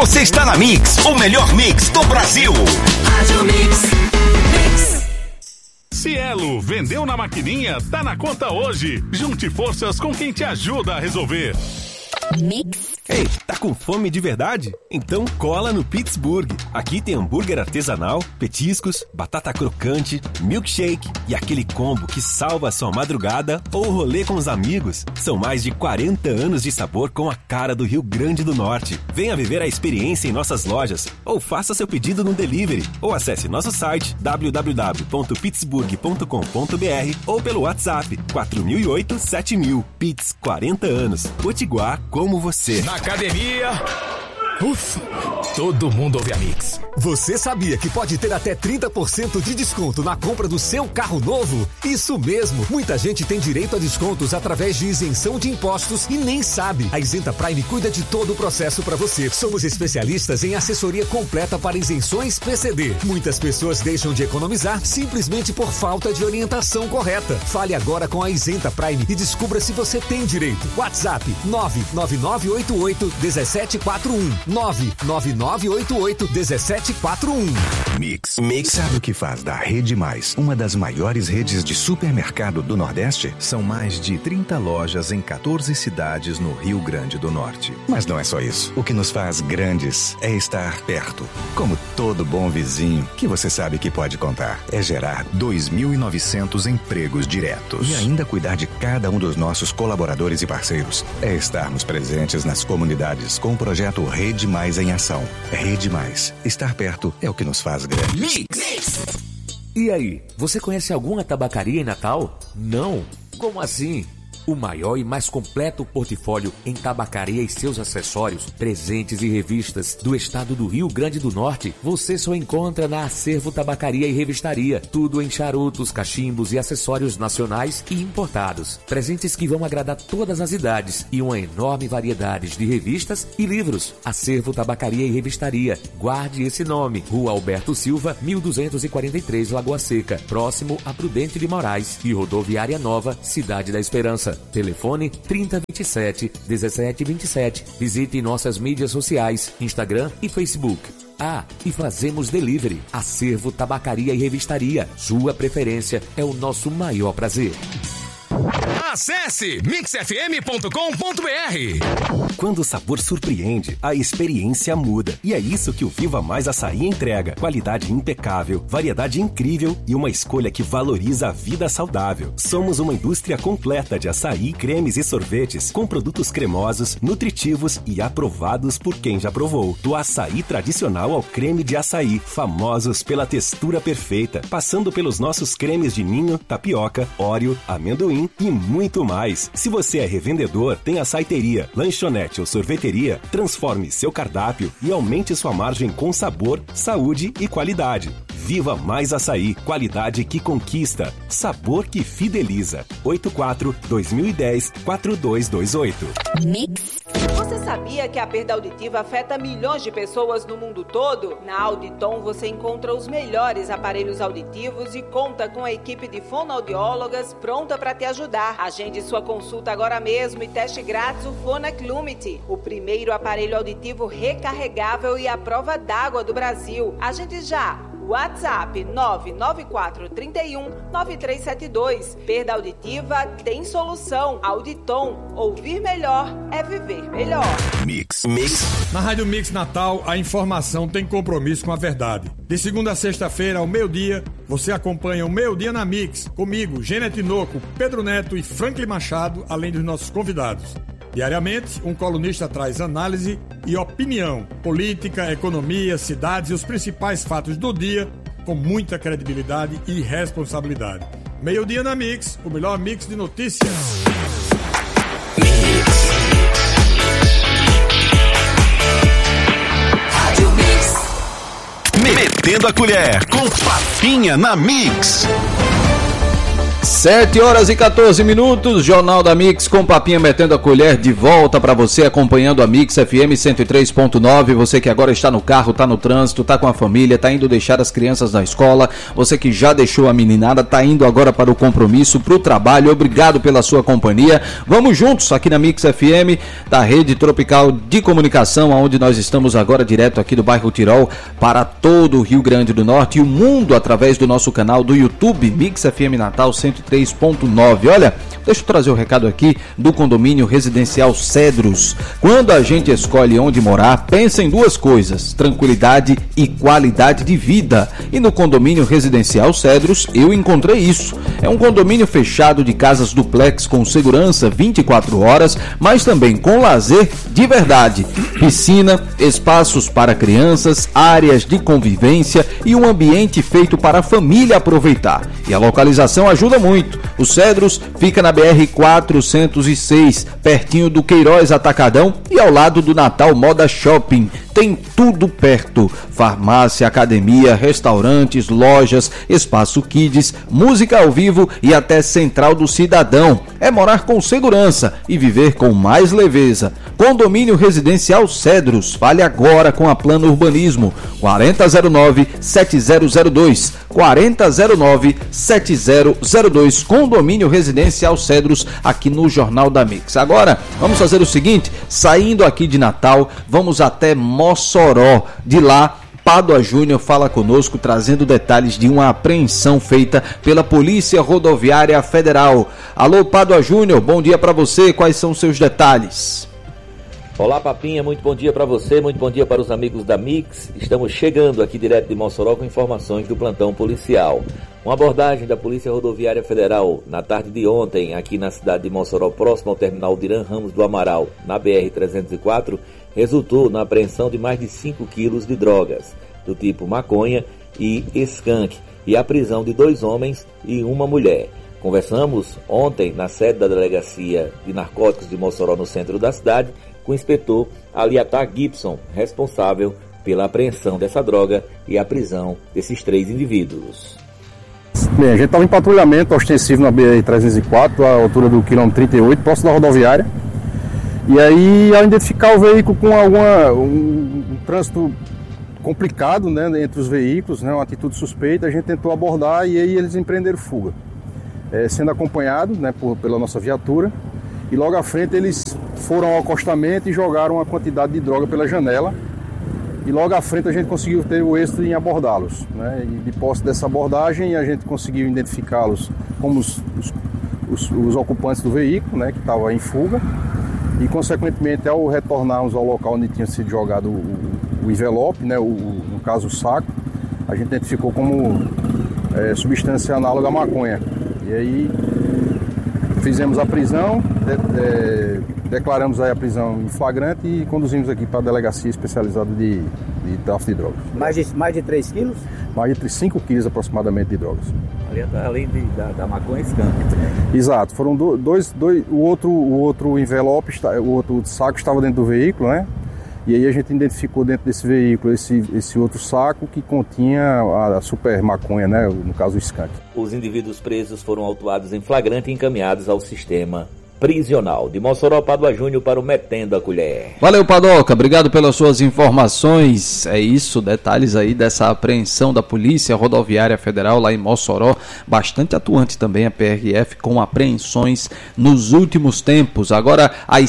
Você está na Mix, o melhor mix do Brasil. Rádio Mix. Cielo, vendeu na maquininha, tá na conta hoje. Junte forças com quem te ajuda a resolver. Mix. Ei, tá com fome de verdade? Então cola no Pittsburgh. Aqui tem hambúrguer artesanal, petiscos, batata crocante, milkshake e aquele combo que salva a sua madrugada ou rolê com os amigos. São mais de 40 anos de sabor com a cara do Rio Grande do Norte. Venha viver a experiência em nossas lojas ou faça seu pedido no delivery ou acesse nosso site www.pittsburgh.com.br ou pelo WhatsApp 4008-7000. Pitts, 40 anos. Potiguar como você. Na academia. Ufa, todo mundo ouve a Mix. Você sabia que pode ter até 30% de desconto na compra do seu carro novo? Isso mesmo! Muita gente tem direito a descontos através de isenção de impostos e nem sabe. A Isenta Prime cuida de todo o processo para você. Somos especialistas em assessoria completa para isenções PCD. Muitas pessoas deixam de economizar simplesmente por falta de orientação correta. Fale agora com a Isenta Prime e descubra se você tem direito. WhatsApp 99988-1741. 99988-1741. Mix. Sabe o que faz da Rede Mais uma das maiores redes de supermercado do Nordeste? São mais de 30 lojas em 14 cidades no Rio Grande do Norte. Mas não é só isso. O que nos faz grandes é estar perto. Como todo bom vizinho que você sabe que pode contar. É gerar 2.900 empregos diretos. E ainda cuidar de cada um dos nossos colaboradores e parceiros. É estarmos presentes nas comunidades com o projeto Rede Mais em Ação. Rede Mais. Estar perto é o que nos faz grandes. Mix. E aí, você conhece alguma tabacaria em Natal? Não? Como assim? O maior e mais completo portfólio em tabacaria e seus acessórios, presentes e revistas do estado do Rio Grande do Norte, você só encontra na Acervo Tabacaria e Revistaria. Tudo em charutos, cachimbos e acessórios nacionais e importados. Presentes que vão agradar todas as idades e uma enorme variedade de revistas e livros. Acervo Tabacaria e Revistaria. Guarde esse nome. Rua Alberto Silva, 1243, Lagoa Seca, próximo a Prudente de Moraes e Rodoviária Nova, Cidade da Esperança. Telefone 3027-1727. Visite nossas mídias sociais, Instagram e Facebook. Ah, e fazemos delivery. Acervo Tabacaria e Revistaria. Sua preferência é o nosso maior prazer. Acesse mixfm.com.br. Quando o sabor surpreende, a experiência muda. E é isso que o Viva Mais Açaí entrega. Qualidade impecável, variedade incrível e uma escolha que valoriza a vida saudável. Somos uma indústria completa de açaí, cremes e sorvetes com produtos cremosos, nutritivos e aprovados por quem já provou. Do açaí tradicional ao creme de açaí, famosos pela textura perfeita, passando pelos nossos cremes de ninho, tapioca, óleo, amendoim e muito mais. Se você é revendedor, tem açaiteria, lanchonete ou sorveteria, transforme seu cardápio e aumente sua margem com sabor, saúde e qualidade. Viva Mais Açaí, qualidade que conquista, sabor que fideliza. 84-2010-4228. Mix. Você sabia que a perda auditiva afeta milhões de pessoas no mundo todo? Na Auditon você encontra os melhores aparelhos auditivos e conta com a equipe de fonoaudiólogas pronta para te ajudar. Agende sua consulta agora mesmo e teste grátis o Phonak Lumity, o primeiro aparelho auditivo recarregável e à prova d'água do Brasil. Agende já! WhatsApp 99431-9372. Perda auditiva tem solução. Auditon. Ouvir melhor é viver melhor. Mix. Na Rádio Mix Natal, a informação tem compromisso com a verdade. De segunda a sexta-feira, ao meio-dia, você acompanha o Meio Dia na Mix, comigo, Gênia Tinoco, Pedro Neto e Franklin Machado, além dos nossos convidados. Diariamente, um colunista traz análise e opinião, política, economia, cidades e os principais fatos do dia, com muita credibilidade e responsabilidade. Meio-dia na Mix, o melhor mix de notícias. Metendo a colher com Papinha na Mix. 7h14, Jornal da Mix com Papinha metendo a colher de volta para você, acompanhando a Mix FM 103.9. Você que agora está no carro, está no trânsito, está com a família, está indo deixar as crianças na escola. Você que já deixou a meninada, está indo agora para o compromisso, para o trabalho. Obrigado pela sua companhia. Vamos juntos aqui na Mix FM, da Rede Tropical de Comunicação, onde nós estamos agora direto aqui do bairro Tirol para todo o Rio Grande do Norte e o mundo através do nosso canal do YouTube, Mix FM Natal 103.9. Olha, deixa eu trazer o recado aqui do condomínio residencial Cedros. Quando a gente escolhe onde morar, pensa em duas coisas: tranquilidade e qualidade de vida. E no condomínio residencial Cedros eu encontrei isso. É um condomínio fechado de casas duplex com segurança 24 horas, mas também com lazer de verdade. Piscina, espaços para crianças, áreas de convivência e um ambiente feito para a família aproveitar. E a localização ajuda muito. O Cedros fica na BR-406, pertinho do Queiroz Atacadão e ao lado do Natal Moda Shopping. Tem tudo perto: farmácia, academia, restaurantes, lojas, espaço kids, música ao vivo e até Central do Cidadão. É morar com segurança e viver com mais leveza. Condomínio Residencial Cedros. Fale agora com a Plano Urbanismo. 4009-7002. 4009-7002. Condomínio Residencial Cedros, aqui no Jornal da Mix. Agora, vamos fazer o seguinte: saindo aqui de Natal, vamos até Mossoró. De lá, Pádua Júnior fala conosco, trazendo detalhes de uma apreensão feita pela Polícia Rodoviária Federal. Alô, Pádua Júnior, bom dia para você. Quais são os seus detalhes? Olá, Papinha, muito bom dia para você, muito bom dia para os amigos da Mix. Estamos chegando aqui direto de Mossoró com informações do plantão policial. Uma abordagem da Polícia Rodoviária Federal na tarde de ontem, aqui na cidade de Mossoró, próximo ao terminal Diran Ramos do Amaral, na BR-304, resultou na apreensão de mais de 5 quilos de drogas, do tipo maconha e skunk, e a prisão de 2 homens e uma mulher. Conversamos ontem na sede da Delegacia de Narcóticos de Mossoró, no centro da cidade, com o inspetor Aliatar Gibson, responsável pela apreensão dessa droga e a prisão desses 3 indivíduos. Bem, a gente estava em patrulhamento ostensivo na BR-304, à altura do quilômetro 38, próximo da rodoviária. E aí, ao identificar o veículo com um trânsito complicado, né, entre os veículos, né, uma atitude suspeita, a gente tentou abordar e aí eles empreenderam fuga. Sendo acompanhado, né, pela nossa viatura, e logo à frente eles foram ao acostamento e jogaram uma quantidade de droga pela janela. E logo à frente a gente conseguiu ter o êxito em abordá-los, né? E de posse dessa abordagem a gente conseguiu identificá-los como os ocupantes do veículo, né, que estava em fuga. E consequentemente, ao retornarmos ao local onde tinha sido jogado o envelope, né, no caso o saco, a gente identificou como substância análoga à maconha. E aí fizemos a prisão, declaramos aí a prisão em flagrante e conduzimos aqui para a delegacia especializada de tráfico de drogas. Mais de 3 quilos? Mais de 5 quilos aproximadamente de drogas. Além da maconha e skunk também. Exato, foram dois, o outro envelope, o outro saco estava dentro do veículo, né? E aí a gente identificou dentro desse veículo esse outro saco que continha a super maconha, né? No caso o skunk. Os indivíduos presos foram autuados em flagrante e encaminhados ao sistema prisional. De Mossoró, Pádua Júnior para o Metendo a Colher. Valeu, Padoca, obrigado pelas suas informações. É isso, detalhes aí dessa apreensão da Polícia Rodoviária Federal lá em Mossoró, bastante atuante também a PRF com apreensões nos últimos tempos. Agora às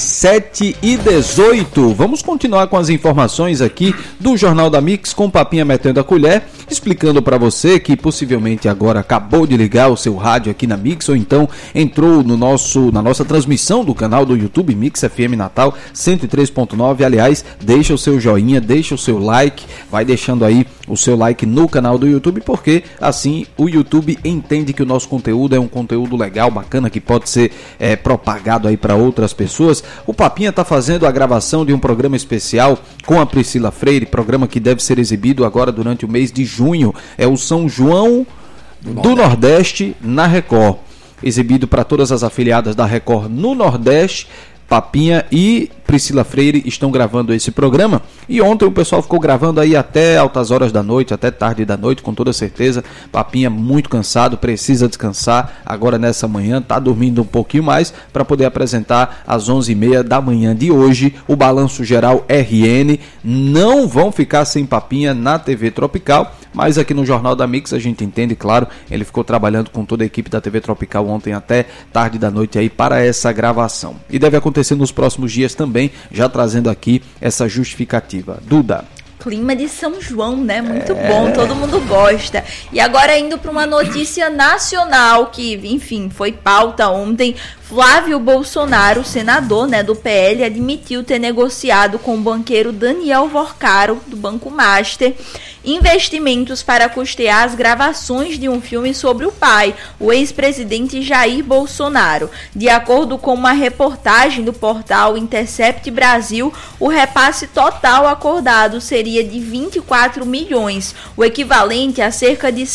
7h18, vamos continuar com as informações aqui do Jornal da Mix com Papinha Metendo a Colher, explicando para você que possivelmente agora acabou de ligar o seu rádio aqui na Mix ou então entrou na nossa transmissão do canal do YouTube Mix FM Natal 103.9. Aliás, deixa o seu joinha, deixa o seu like, vai deixando aí o seu like no canal do YouTube, porque assim o YouTube entende que o nosso conteúdo é um conteúdo legal, bacana, que pode ser propagado aí para outras pessoas. O Papinha tá fazendo a gravação de um programa especial com a Priscila Freire, programa que deve ser exibido agora durante o mês de junho. É o São João do Nordeste na Record, exibido para todas as afiliadas da Record no Nordeste, Papinha e Priscila Freire estão gravando esse programa, e ontem o pessoal ficou gravando aí até altas horas da noite, até tarde da noite, com toda certeza. Papinha muito cansado, precisa descansar agora nessa manhã, tá dormindo um pouquinho mais para poder apresentar às 11h30 da manhã de hoje o Balanço Geral RN. Não vão ficar sem Papinha na TV Tropical, mas aqui no Jornal da Mix a gente entende, claro, ele ficou trabalhando com toda a equipe da TV Tropical ontem até tarde da noite aí para essa gravação. E deve acontecer nos próximos dias também, já trazendo aqui essa justificativa. Duda. Clima de São João, né? Muito bom, todo mundo gosta. E agora indo para uma notícia nacional que, enfim, foi pauta ontem. Flávio Bolsonaro, senador, né, do PL, admitiu ter negociado com o banqueiro Daniel Vorcaro, do Banco Master, investimentos para custear as gravações de um filme sobre o pai, o ex-presidente Jair Bolsonaro. De acordo com uma reportagem do portal Intercept Brasil, o repasse total acordado seria de 24 milhões, o equivalente a cerca de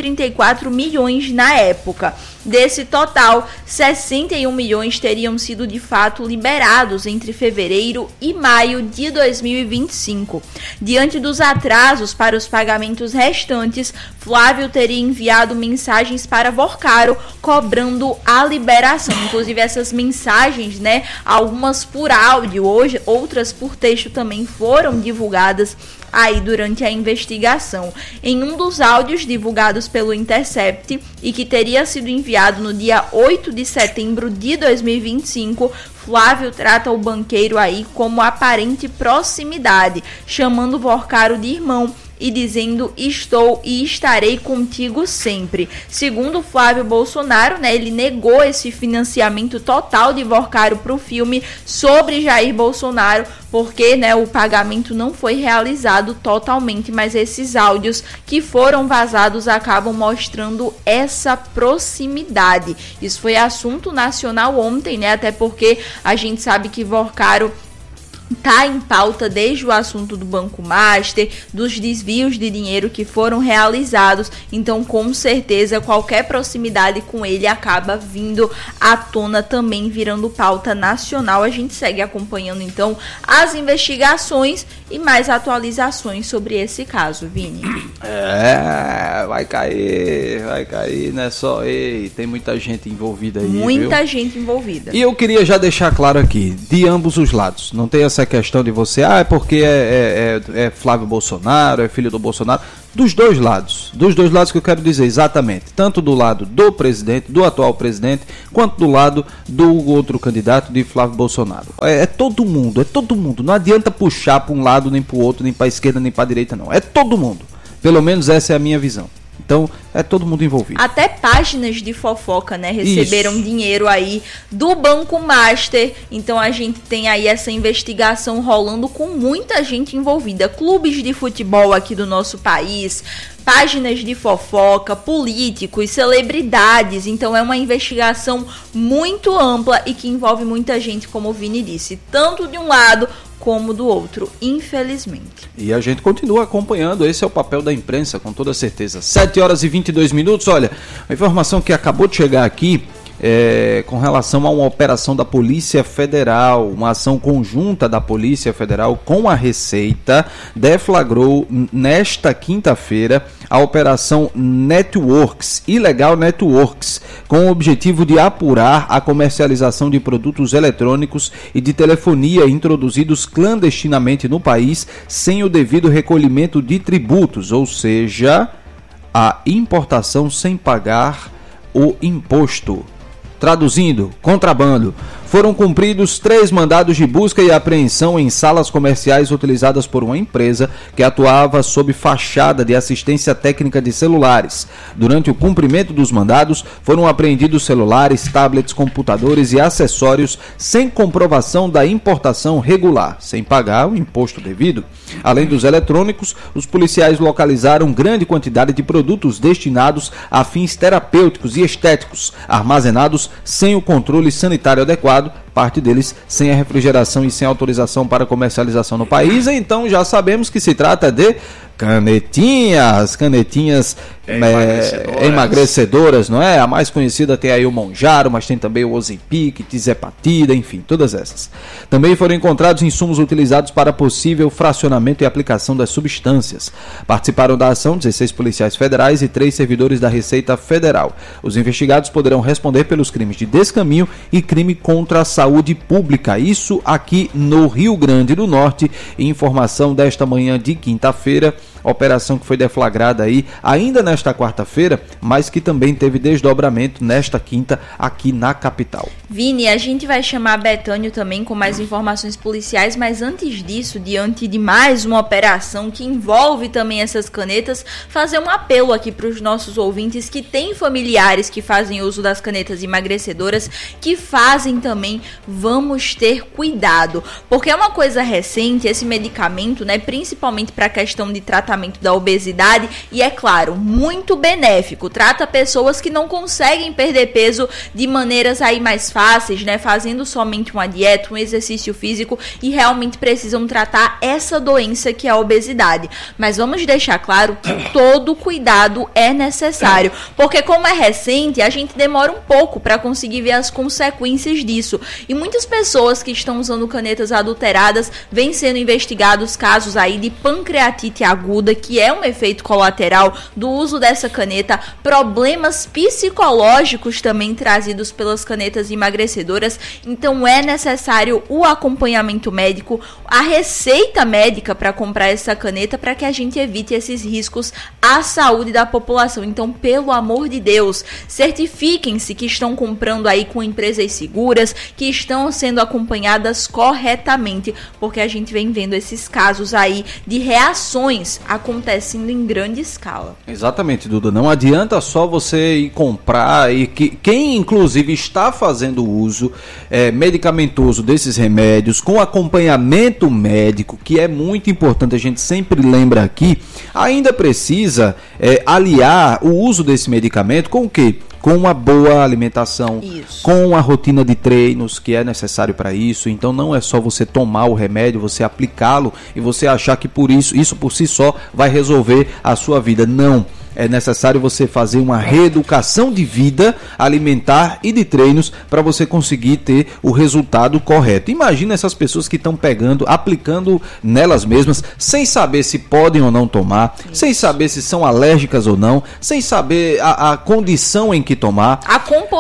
134 milhões na época. Desse total, 61 milhões teriam sido de fato liberados entre fevereiro e maio de 2025. Diante dos atrasos para os pagamentos restantes, Flávio teria enviado mensagens para Vorcaro cobrando a liberação. Inclusive essas mensagens, né, algumas por áudio, hoje, outras por texto também foram divulgadas aí durante a investigação. Em um dos áudios divulgados pelo Intercept e que teria sido enviado no dia 8 de setembro de 2025, Flávio trata o banqueiro aí como aparente proximidade, chamando Vorcaro de irmão e dizendo: estou e estarei contigo sempre. Segundo Flávio Bolsonaro, né, ele negou esse financiamento total de Vorcaro para o filme sobre Jair Bolsonaro, porque, né, o pagamento não foi realizado totalmente, mas esses áudios que foram vazados acabam mostrando essa proximidade. Isso foi assunto nacional ontem, né, até porque a gente sabe que Vorcaro está em pauta desde o assunto do Banco Master, dos desvios de dinheiro que foram realizados. Então, com certeza, qualquer proximidade com ele acaba vindo à tona também, virando pauta nacional. A gente segue acompanhando, então, as investigações e mais atualizações sobre esse caso, Vini. Vai cair, né? Só tem muita gente envolvida aí, muita viu? Gente envolvida. E eu queria já deixar claro aqui, de ambos os lados, não tem essa questão de você, é porque é Flávio Bolsonaro, é filho do Bolsonaro. Dos dois lados que eu quero dizer exatamente, tanto do lado do presidente, do atual presidente, quanto do lado do outro candidato de Flávio Bolsonaro. É todo mundo, não adianta puxar para um lado, nem para o outro, nem para a esquerda, nem para a direita, não, é todo mundo, pelo menos essa é a minha visão. Então, é todo mundo envolvido. Até páginas de fofoca, né, receberam dinheiro aí do Banco Master. Então, a gente tem aí essa investigação rolando com muita gente envolvida. Clubes de futebol aqui do nosso país, páginas de fofoca, políticos, celebridades. Então, é uma investigação muito ampla e que envolve muita gente, como o Vini disse, tanto de um lado como do outro, infelizmente. E a gente continua acompanhando, esse é o papel da imprensa, com toda certeza. 7h22, olha, a informação que acabou de chegar aqui com relação a uma operação da Polícia Federal, uma ação conjunta da Polícia Federal com a Receita, deflagrou nesta quinta-feira a Operação Networks, Ilegal Networks, com o objetivo de apurar a comercialização de produtos eletrônicos e de telefonia introduzidos clandestinamente no país sem o devido recolhimento de tributos, ou seja, a importação sem pagar o imposto. Traduzindo, contrabando. Foram cumpridos 3 mandados de busca e apreensão em salas comerciais utilizadas por uma empresa que atuava sob fachada de assistência técnica de celulares. Durante o cumprimento dos mandados, foram apreendidos celulares, tablets, computadores e acessórios sem comprovação da importação regular, sem pagar o imposto devido. Além dos eletrônicos, os policiais localizaram grande quantidade de produtos destinados a fins terapêuticos e estéticos, armazenados sem o controle sanitário adequado, parte deles sem a refrigeração e sem autorização para comercialização no país. Então já sabemos que se trata de canetinhas emagrecedoras, não é? A mais conhecida tem aí o Monjaro, mas tem também o Ozempic, Tizepatida, enfim, todas essas. Também foram encontrados insumos utilizados para possível fracionamento e aplicação das substâncias. Participaram da ação 16 policiais federais e 3 servidores da Receita Federal. Os investigados poderão responder pelos crimes de descaminho e crime contra a saúde pública. Isso aqui no Rio Grande do Norte. Informação desta manhã de quinta-feira. Operação que foi deflagrada aí ainda nesta quarta-feira, mas que também teve desdobramento nesta quinta aqui na capital. Vini, a gente vai chamar Betânio também com mais informações policiais, mas antes disso, diante de mais uma operação que envolve também essas canetas, fazer um apelo aqui para os nossos ouvintes que têm familiares que fazem uso das canetas emagrecedoras, que fazem também, vamos ter cuidado, porque é uma coisa recente esse medicamento, né, principalmente para a questão de tratamento da obesidade, e é claro, muito benéfico, trata pessoas que não conseguem perder peso de maneiras aí mais fáceis, né, fazendo somente uma dieta, um exercício físico, e realmente precisam tratar essa doença que é a obesidade. Mas vamos deixar claro que todo cuidado é necessário, porque como é recente, a gente demora um pouco para conseguir ver as consequências disso, e muitas pessoas que estão usando canetas adulteradas vêm sendo investigados casos aí de pancreatite aguda, que é um efeito colateral do uso dessa caneta, problemas psicológicos também trazidos pelas canetas emagrecedoras. Então é necessário o acompanhamento médico, a receita médica para comprar essa caneta, para que a gente evite esses riscos à saúde da população. Então, pelo amor de Deus, certifiquem-se que estão comprando aí com empresas seguras, que estão sendo acompanhadas corretamente, porque a gente vem vendo esses casos aí de reações acontecendo em grande escala. Exatamente, Duda. Não adianta só você ir comprar, e quem inclusive está fazendo uso medicamentoso desses remédios com acompanhamento médico, que é muito importante, a gente sempre lembra aqui, ainda precisa aliar o uso desse medicamento com o quê? Com uma boa alimentação, com uma rotina de treinos que é necessário para isso. Então não é só você tomar o remédio, você aplicá-lo e você achar que por isso por si só vai resolver a sua vida. Não. É necessário você fazer uma reeducação de vida alimentar e de treinos para você conseguir ter o resultado correto. Imagina essas pessoas que estão aplicando nelas mesmas, sem saber se podem ou não tomar, sem saber se são alérgicas ou não, sem saber a condição em que tomar, a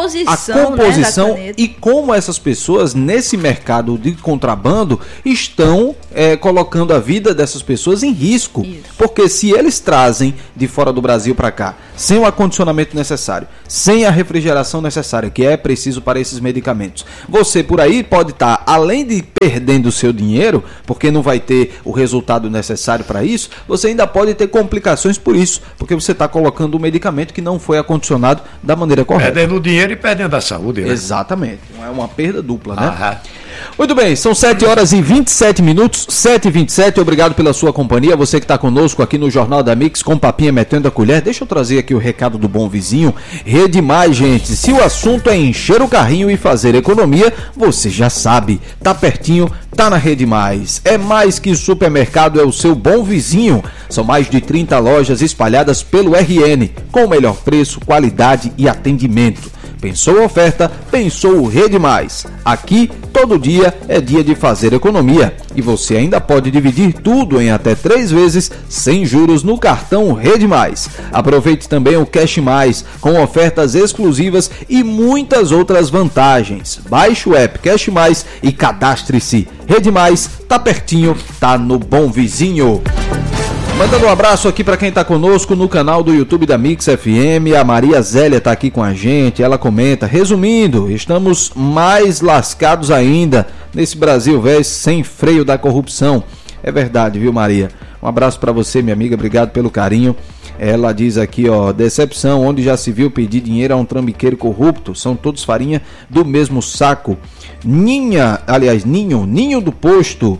composição, né, e como essas pessoas nesse mercado de contrabando estão colocando a vida dessas pessoas em risco. Porque se eles trazem de fora do Brasil para cá, sem o acondicionamento necessário, sem a refrigeração necessária que é preciso para esses medicamentos, você por aí pode estar, além de perdendo o seu dinheiro, porque não vai ter o resultado necessário para isso, você ainda pode ter complicações por isso, porque você está colocando um medicamento que não foi acondicionado da maneira correta. Perdendo o dinheiro e perdendo a saúde, né? Exatamente, é uma perda dupla, né? Muito bem, são 7 horas e 27 minutos, 7h27, obrigado pela sua companhia, você que está conosco aqui no Jornal da Mix, com papinha metendo a colher. Deixa eu trazer aqui o recado do bom vizinho. Rede Mais, gente, se o assunto é encher o carrinho e fazer economia, você já sabe, tá pertinho, tá na Rede Mais. É mais que supermercado, é o seu bom vizinho. São mais de 30 lojas espalhadas pelo RN, com o melhor preço, qualidade e atendimento. Pensou a oferta, pensou o Rede Mais. Aqui, todo dia é dia de fazer economia. E você ainda pode dividir tudo em até 3 vezes, sem juros no cartão Rede Mais. Aproveite também o Cash Mais, com ofertas exclusivas e muitas outras vantagens. Baixe o app Cash Mais e cadastre-se. Rede Mais, tá pertinho, tá no bom vizinho. Mandando um abraço aqui para quem está conosco no canal do YouTube da Mix FM. A Maria Zélia está aqui com a gente. Ela comenta: resumindo, estamos mais lascados ainda nesse Brasil, velho, sem freio da corrupção. É verdade, viu, Maria? Um abraço para você, minha amiga. Obrigado pelo carinho. Ela diz aqui, ó: decepção, onde já se viu pedir dinheiro a um trambiqueiro corrupto. São todos farinha do mesmo saco. Ninho do posto.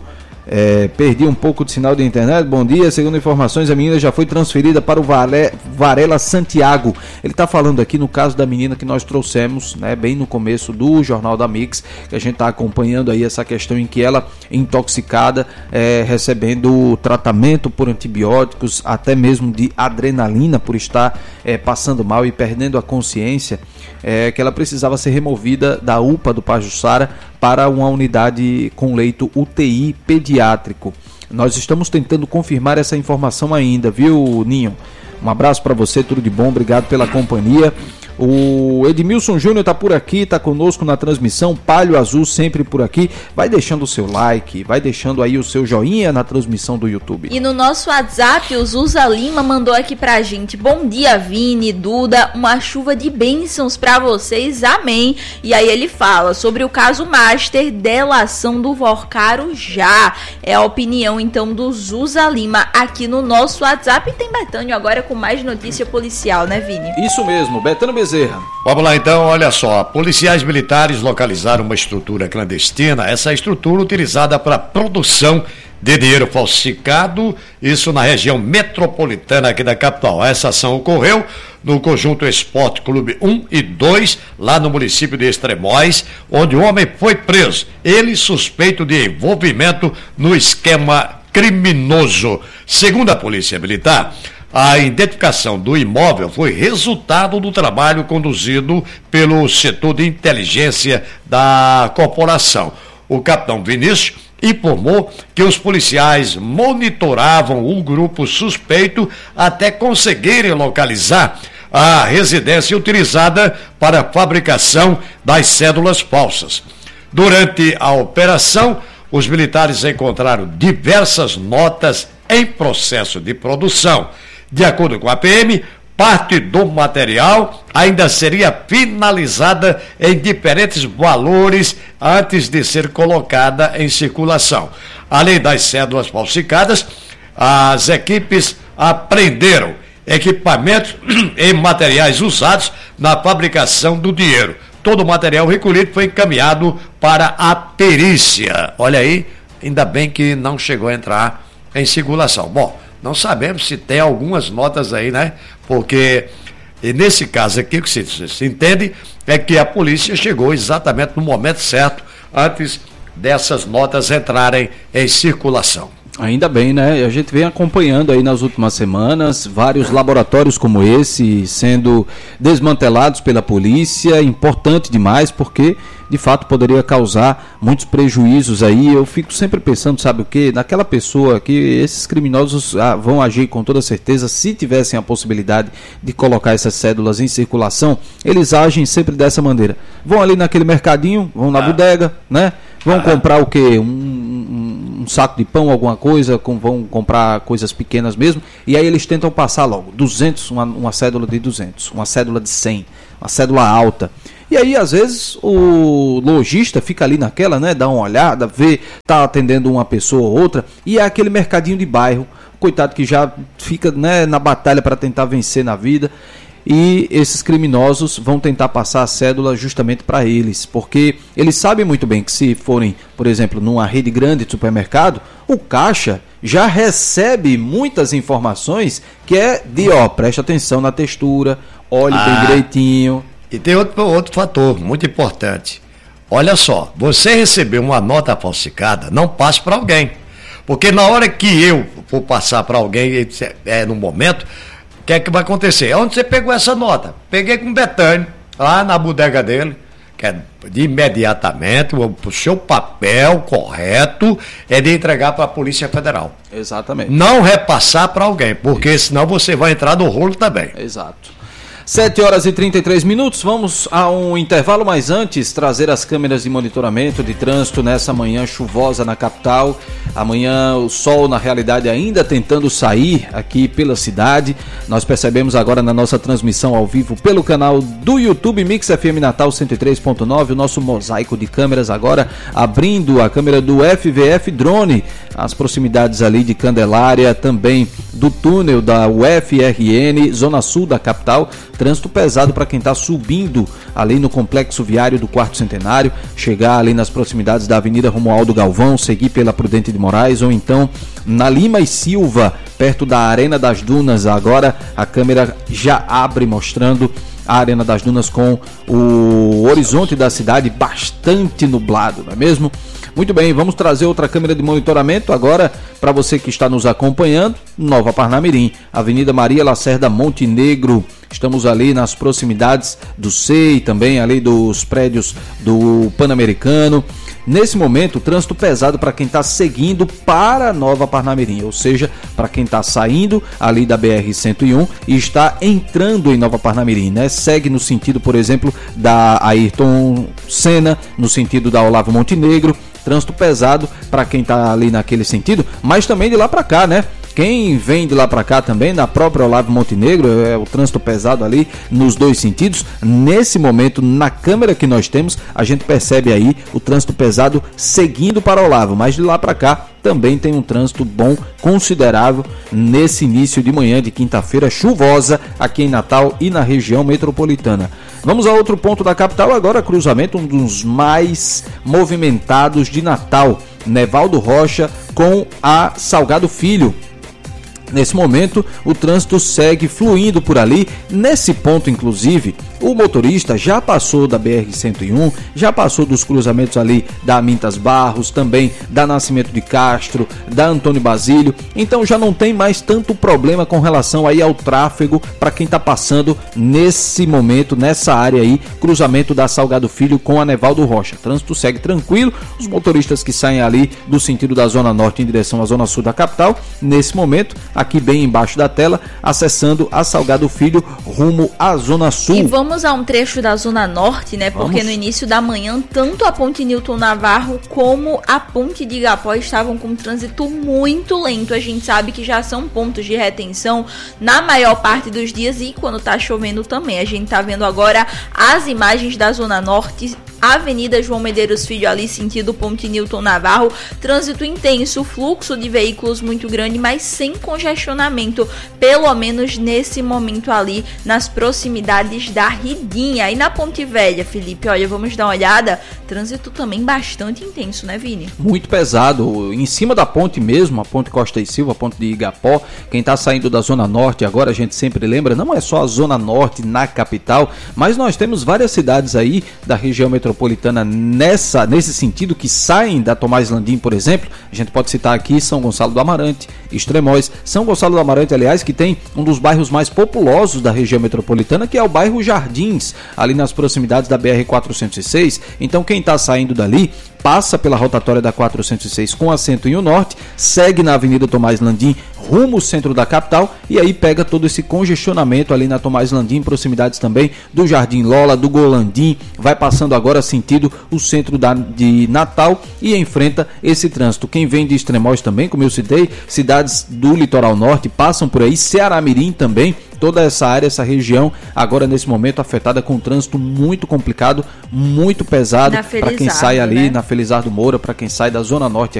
Perdi um pouco de sinal de internet. Bom dia, segundo informações, a menina já foi transferida para o Varela Santiago. Ele está falando aqui no caso da menina que nós trouxemos, né, bem no começo do Jornal da Mix, que a gente está acompanhando aí essa questão em que ela, intoxicada, recebendo tratamento por antibióticos, até mesmo de adrenalina, por estar passando mal e perdendo a consciência, que ela precisava ser removida da UPA do Pajuçara para uma unidade com leito UTI pediátrico. Nós estamos tentando confirmar essa informação ainda, viu, Ninho? Um abraço para você, tudo de bom, obrigado pela companhia. O Edmilson Júnior está por aqui, está conosco na transmissão, Palio Azul sempre por aqui. Vai deixando o seu like, vai deixando aí o seu joinha na transmissão do YouTube. E no nosso WhatsApp, o Zuza Lima mandou aqui pra gente: bom dia, Vini, Duda, uma chuva de bênçãos pra vocês, amém. E aí ele fala sobre o caso Master, delação do Vorcaro já. É a opinião então do Zuza Lima aqui no nosso WhatsApp. E tem Betânio agora com mais notícia policial, né, Vini? Isso mesmo, Betânio Bezerra. Vamos lá então, olha só, policiais militares localizaram uma estrutura clandestina, essa estrutura utilizada para produção de dinheiro falsificado, isso na região metropolitana aqui da capital. Essa ação ocorreu no conjunto Esporte Clube 1 e 2, lá no município de Extremóis, onde o homem foi preso, ele suspeito de envolvimento no esquema criminoso. Segundo a Polícia Militar, a identificação do imóvel foi resultado do trabalho conduzido pelo setor de inteligência da corporação. O capitão Vinícius informou que os policiais monitoravam o grupo suspeito até conseguirem localizar a residência utilizada para a fabricação das cédulas falsas. Durante a operação, os militares encontraram diversas notas em processo de produção. De acordo com a PM, parte do material ainda seria finalizada em diferentes valores antes de ser colocada em circulação. Além das cédulas falsificadas, as equipes apreenderam equipamentos e materiais usados na fabricação do dinheiro. Todo o material recolhido foi encaminhado para a perícia. Olha aí, ainda bem que não chegou a entrar em circulação. Bom, não sabemos se tem algumas notas aí, né? Porque nesse caso aqui, o que se entende é que a polícia chegou exatamente no momento certo, antes dessas notas entrarem em circulação. Ainda bem, né? A gente vem acompanhando aí nas últimas semanas vários laboratórios como esse sendo desmantelados pela polícia, importante demais porque de fato poderia causar muitos prejuízos aí. Eu fico sempre pensando, sabe o quê? Naquela pessoa que esses criminosos vão agir com toda certeza, se tivessem a possibilidade de colocar essas cédulas em circulação, eles agem sempre dessa maneira. Vão ali naquele mercadinho, vão na bodega, né? Vão comprar o quê? Um saco de pão, alguma coisa, vão comprar coisas pequenas mesmo, e aí eles tentam passar logo 200, uma cédula de 200, uma cédula de 100, uma cédula alta. E aí, às vezes, o lojista fica ali naquela, né? Dá uma olhada, vê, tá atendendo uma pessoa ou outra, e é aquele mercadinho de bairro, coitado que já fica, né, na batalha para tentar vencer na vida. E esses criminosos vão tentar passar a cédula justamente para eles, porque eles sabem muito bem que se forem, por exemplo, numa rede grande de supermercado, o caixa já recebe muitas informações que é de, preste atenção na textura, olhe bem direitinho. E tem outro fator muito importante. Olha só, você recebeu uma nota falsificada, não passe para alguém. Porque na hora que eu for passar para alguém, no momento, o que é que vai acontecer? Onde você pegou essa nota? Peguei com o Betânio, lá na bodega dele, que é de imediatamente, o seu papel correto é de entregar para a Polícia Federal. Exatamente. Não repassar para alguém, porque senão você vai entrar no rolo também. Exato. 7 horas e 33 minutos, vamos a um intervalo, mas antes trazer as câmeras de monitoramento de trânsito nessa manhã chuvosa na capital. Amanhã o sol na realidade ainda tentando sair aqui pela cidade. Nós percebemos agora na nossa transmissão ao vivo pelo canal do YouTube Mix FM Natal 103.9, o nosso mosaico de câmeras agora abrindo a câmera do FVF Drone, as proximidades ali de Candelária, também do túnel da UFRN, zona sul da capital. Trânsito pesado para quem está subindo ali no complexo viário do Quarto Centenário, chegar ali nas proximidades da Avenida Romualdo Galvão, seguir pela Prudente de Moraes, ou então na Lima e Silva, perto da Arena das Dunas. Agora a câmera já abre mostrando a Arena das Dunas com o horizonte da cidade bastante nublado, não é mesmo? Muito bem, vamos trazer outra câmera de monitoramento agora para você que está nos acompanhando. Nova Parnamirim, Avenida Maria Lacerda Montenegro. Estamos ali nas proximidades do SEI, também ali dos prédios do Pan-Americano. Nesse momento, trânsito pesado para quem está seguindo para Nova Parnamirim, ou seja, para quem está saindo ali da BR-101 e está entrando em Nova Parnamirim, né? Segue no sentido, por exemplo, da Ayrton Senna, no sentido da Olavo Montenegro. Trânsito pesado para quem está ali naquele sentido, mas também de lá para cá, né? Quem vem de lá para cá também, na própria Olavo Montenegro, é o trânsito pesado ali nos dois sentidos. Nesse momento, na câmera que nós temos, a gente percebe aí o trânsito pesado seguindo para Olavo, mas de lá para cá também tem um trânsito bom, considerável, nesse início de manhã de quinta-feira chuvosa aqui em Natal e na região metropolitana. Vamos a outro ponto da capital agora, cruzamento, um dos mais movimentados de Natal, Nevaldo Rocha com a Salgado Filho. Nesse momento, o trânsito segue fluindo por ali. Nesse ponto, inclusive, o motorista já passou da BR-101, já passou dos cruzamentos ali da Amintas Barros, também da Nascimento de Castro, da Antônio Basílio. Então já não tem mais tanto problema com relação aí ao tráfego para quem está passando nesse momento, nessa área aí, cruzamento da Salgado Filho com a Nevaldo Rocha. O trânsito segue tranquilo. Os motoristas que saem ali do sentido da Zona Norte em direção à Zona Sul da capital, nesse momento, aqui bem embaixo da tela, acessando a Salgado Filho rumo à Zona Sul. E vamos a um trecho da Zona Norte, né? Porque no início da manhã, tanto a Ponte Newton Navarro como a Ponte de Igapó estavam com trânsito muito lento. A gente sabe que já são pontos de retenção na maior parte dos dias e quando tá chovendo também. A gente tá vendo agora as imagens da Zona Norte, Avenida João Medeiros Filho ali, sentido Ponte Newton Navarro, trânsito intenso, fluxo de veículos muito grande, mas sem congestionamento, pelo menos nesse momento ali, nas proximidades da Ridinha. E na Ponte Velha, Felipe, olha, vamos dar uma olhada, trânsito também bastante intenso, né, Vini? Muito pesado, em cima da ponte mesmo, a Ponte Costa e Silva, a Ponte de Igapó. Quem está saindo da Zona Norte agora, a gente sempre lembra, não é só a Zona Norte na capital, mas nós temos várias cidades aí da região metropolitana nesse sentido, que saem da Tomás Landim, por exemplo. A gente pode citar aqui São Gonçalo do Amarante, Extremóis. São Gonçalo do Amarante, aliás, que tem um dos bairros mais populosos da região metropolitana, que é o bairro Jardins, ali nas proximidades da BR-406. Então quem está saindo dali passa pela rotatória da 406 com assento em o norte, segue na Avenida Tomás Landim rumo ao centro da capital e aí pega todo esse congestionamento ali na Tomás Landim, proximidades também do Jardim Lola, do Golandim, vai passando agora sentido o centro de Natal e enfrenta esse trânsito. Quem vem de Extremóis também, como eu citei, cidades do litoral norte passam por aí, Ceará-Mirim também, toda essa área, essa região, agora nesse momento afetada com um trânsito muito complicado, muito pesado para quem sai ali, né? Na Felizardo Moura, para quem sai da Zona Norte